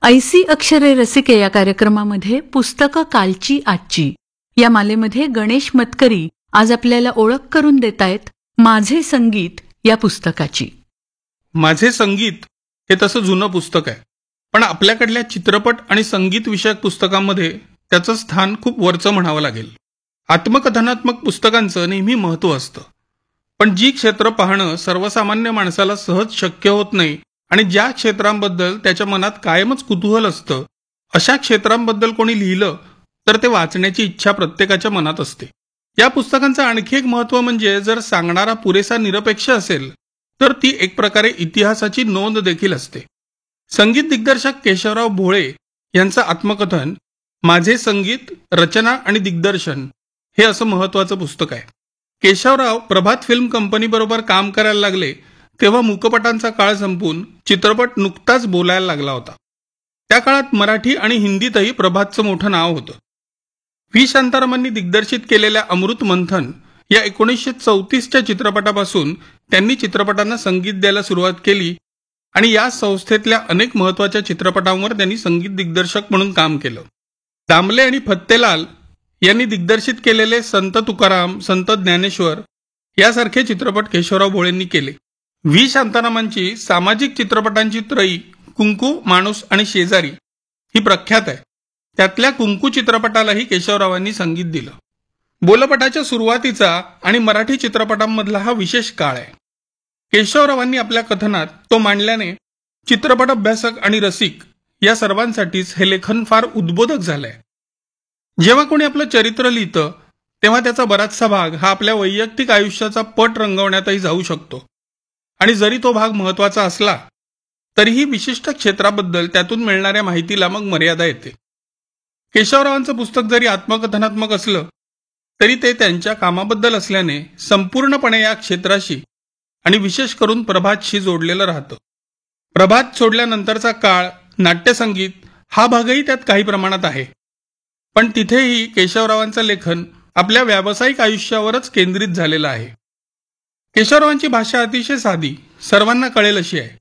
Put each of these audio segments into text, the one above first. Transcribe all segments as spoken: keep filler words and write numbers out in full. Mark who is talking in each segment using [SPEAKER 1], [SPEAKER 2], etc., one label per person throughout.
[SPEAKER 1] ऐसी अक्षरे रसिके या कार्यक्रमामध्ये पुस्तकं कालची आजची या मालेमध्ये गणेश मतकरी आज आपल्याला ओळख करून देतायत माझे संगीत या पुस्तकाची.
[SPEAKER 2] माझे संगीत हे तसं जुनं पुस्तक आहे, पण आपल्याकडल्या चित्रपट आणि संगीत विषयक पुस्तकांमध्ये त्याचं स्थान खूप वरचं म्हणावं लागेल. आत्मकथनात्मक पुस्तकांचं नेहमी महत्त्व असतं, पण जी क्षेत्र पाहणं सर्वसामान्य माणसाला सहज शक्य होत नाही आणि ज्या क्षेत्रांबद्दल त्याच्या मनात कायमच कुतूहल असतं, अशा क्षेत्रांबद्दल कोणी लिहिलं तर ते वाचण्याची इच्छा प्रत्येकाच्या मनात असते. या पुस्तकांचं आणखी एक महत्त्व म्हणजे जर सांगणारा पुरेसा निरपेक्ष असेल तर ती एक प्रकारे इतिहासाची नोंद देखील असते. संगीत दिग्दर्शक केशवराव भोळे यांचं आत्मकथन माझे संगीत रचना आणि दिग्दर्शन हे असं महत्त्वाचं पुस्तक आहे. केशवराव प्रभात फिल्म कंपनीबरोबर काम करायला लागले तेव्हा मूकपटांचा काळ संपून चित्रपट नुकताच बोलायला लागला होता. त्या काळात मराठी आणि हिंदीतही प्रभातचं मोठं नाव होतं. व्ही शांतारामांनी दिग्दर्शित केलेल्या अमृत मंथन या एकोणीसशे चौतीसच्या चित्रपटापासून त्यांनी चित्रपटांना संगीत द्यायला सुरुवात केली आणि या संस्थेतल्या अनेक महत्त्वाच्या चित्रपटांवर त्यांनी संगीत दिग्दर्शक म्हणून काम केलं. दामले आणि फत्तेलाल यांनी दिग्दर्शित केलेले संत तुकाराम, संत ज्ञानेश्वर यासारखे चित्रपट केशवराव भोळेंनी केले. व्ही शांतारामांची सामाजिक चित्रपटांची त्रयी कुंकू, माणूस आणि शेजारी ही प्रख्यात आहे. त्यातल्या कुंकू चित्रपटालाही केशवरावांनी संगीत दिलं. बोलपटाच्या सुरुवातीचा आणि मराठी चित्रपटांमधला हा विशेष काळ आहे. केशवरावांनी आपल्या कथनात तो मांडल्याने चित्रपट अभ्यासक आणि रसिक या सर्वांसाठीच हे लेखन फार उद्बोधक झालंय. जेव्हा कोणी आपलं चरित्र लिहितं तेव्हा त्याचा बराचसा भाग हा आपल्या वैयक्तिक आयुष्याचा पट रंगवण्यातही जाऊ शकतो आणि जरी तो भाग महत्त्वाचा असला तरीही विशिष्ट क्षेत्राबद्दल त्यातून मिळणाऱ्या माहितीला मग मर्यादा येते. केशवरावांचं पुस्तक जरी आत्मकथनात्मक असलं तरी ते त्यांच्या कामाबद्दल असल्याने संपूर्णपणे या क्षेत्राशी आणि विशेष करून प्रभातशी जोडलेलं राहतं. प्रभात सोडल्यानंतरचा काळ, नाट्यसंगीत हा भागही त्यात काही प्रमाणात आहे, पण तिथेही केशवरावांचं लेखन आपल्या व्यावसायिक आयुष्यावरच केंद्रित झालेलं आहे. केशवरावांची भाषा अतिशय साधी, सर्वांना कळेल अशी आहे.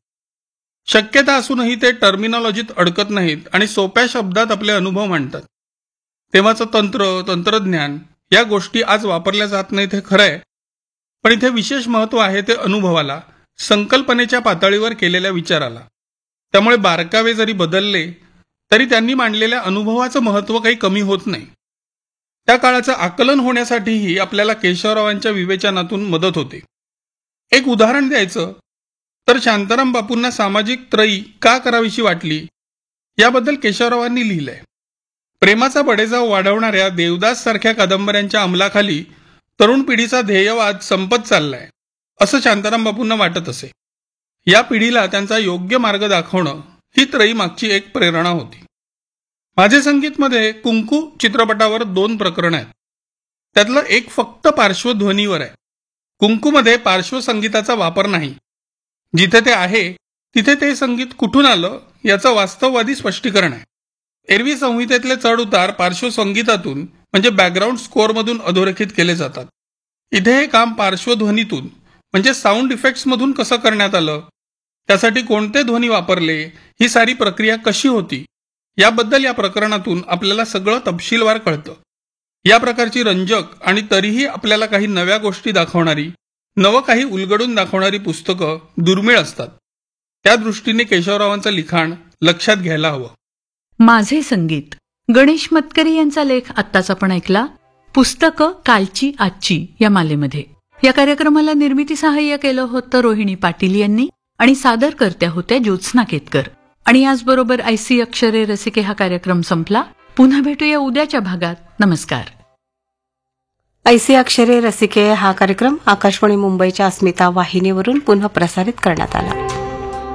[SPEAKER 2] शक्यता असूनही ते टर्मिनॉलॉजीत अडकत नाहीत आणि सोप्या शब्दात आपले अनुभव मांडतात. तेव्हाचं तंत्र, तंत्रज्ञान या गोष्टी आज वापरल्या जात नाहीत हे खरं आहे, पण इथे विशेष महत्त्व आहे ते अनुभवाला, संकल्पनेच्या पातळीवर केलेल्या विचाराला. त्यामुळे बारकावे जरी बदलले तरी त्यांनी मांडलेल्या अनुभवाचं महत्त्व काही कमी होत नाही. त्या काळाचं आकलन होण्यासाठीही आपल्याला केशवरावांच्या विवेचनातून मदत होते. एक उदाहरण द्यायचं तर शांताराम बापूंना सामाजिक त्रयी का करावीशी वाटली याबद्दल केशवरावांनी लिहिलंय. प्रेमाचा बडेजाव वाढवणाऱ्या देवदास सारख्या कादंबऱ्यांच्या अंमलाखाली तरुण पिढीचा ध्येयवाद संपत चाललाय असं शांताराम बापूंना वाटत असे. या पिढीला त्यांचा योग्य मार्ग दाखवणं ही त्रयी मागची एक प्रेरणा होती. माझे संगीतमध्ये कुंकू चित्रपटावर दोन प्रकरण आहेत. त्यातलं एक फक्त पार्श्वध्वनीवर आहे. कुंकूमध्ये पार्श्वसंगीताचा वापर नाही. जिथे ते आहे तिथे ते संगीत कुठून आलं याचं वास्तववादी स्पष्टीकरण आहे. एरवी संहितेतले चढ उतार पार्श्वसंगीतातून म्हणजे बॅकग्राऊंड स्कोअरमधून अधोरेखित केले जातात. इथे हे काम पार्श्वध्वनीतून म्हणजे साऊंड इफेक्ट्समधून कसं करण्यात आलं, त्यासाठी कोणते ध्वनी वापरले, ही सारी प्रक्रिया कशी होती याबद्दल या प्रकरणातून आपल्याला सगळं तपशीलवार कळतं. या प्रकारची रंजक आणि तरीही आपल्याला काही नव्या गोष्टी दाखवणारी, नवं काही उलगडून दाखवणारी पुस्तकं दुर्मिळ असतात. त्या दृष्टीने केशवरावांचं लिखाण लक्षात घ्यायला हवं.
[SPEAKER 1] माझे संगीत, गणेश मतकरी यांचा लेख आत्ताच आपण ऐकला पुस्तकं कालची आजची या मालेमध्ये. या कार्यक्रमाला निर्मिती सहाय्य केलं होतं रोहिणी पाटील यांनी आणि सादरकर्त्या होत्या ज्योत्स्ना केतकर. आणि याचबरोबर ऐसी अक्षरे रसिके हा कार्यक्रम संपला. पुन्हा भेटूया उद्याच्या भागात. नमस्कार.
[SPEAKER 3] ऐसी अक्षरे रसिके हा कार्यक्रम आकाशवाणी मुंबईच्या अस्मिता वाहिनीवरून पुन्हा प्रसारित करण्यात आला.